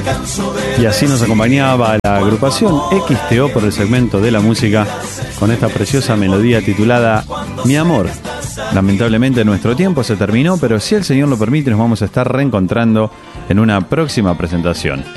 Y así nos acompañaba la agrupación XTO por el segmento de la música con esta preciosa melodía titulada Mi Amor. Lamentablemente nuestro tiempo se terminó, pero si el Señor lo permite nos vamos a estar reencontrando en una próxima presentación.